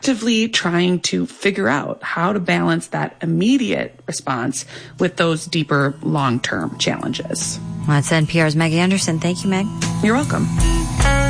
actively trying to figure out how to balance that immediate response with those deeper long-term challenges. Well, that's NPR's Meg Anderson. Thank you, Meg. You're welcome.